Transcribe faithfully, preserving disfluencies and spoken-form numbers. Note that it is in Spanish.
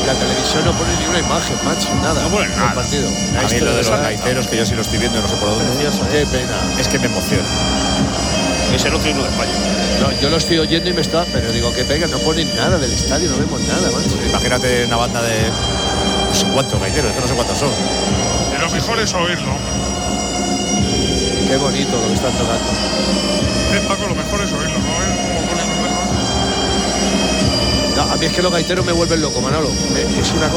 la televisión no pone ni una imagen, macho, nada. No pone nada. Partido. A mí lo de los gaiteros, que yo sí lo estoy viendo, no sé por dónde. Precioso, qué pena. Es que me emociona. Es el otro himno de España. No, yo lo estoy oyendo y me está, pero digo que pega, no ponen nada del estadio, no vemos nada, macho. Imagínate una banda de no sé cuántos gaiteros, que no sé cuántos son. Y lo mejor es oírlo. Qué bonito lo que están tocando. Eh, Paco, lo mejor es oírlo, ¿no? Es como ponen los mejores. No, a mí es que los gaiteros me vuelven loco, Manolo. Me- Es una cosa